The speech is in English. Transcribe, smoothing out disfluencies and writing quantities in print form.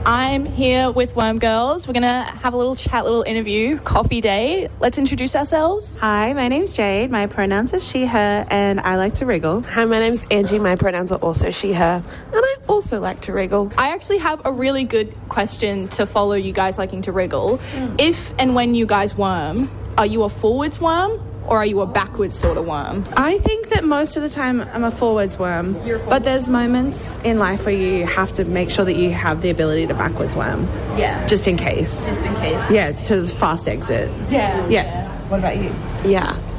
I'm here with Worm Girls. We're going to have a little chat, little interview, coffee day. Let's introduce ourselves. Hi, my name's Jade. My pronouns are she, her, and I like to wriggle. Hi, my name's Angie. My pronouns are also she, her, and I also like to wriggle. I actually have a really good question to follow you guys liking to wriggle. If and when you guys worm, are you a forwards worm or are you a backwards sort of worm? I think that most of the time I'm a forwards worm, but there's moments in life where you have to make sure that you have the ability to backwards worm. Yeah. Just in case. Just in case. Yeah, to the fast exit. Yeah. Yeah. What about you? Yeah.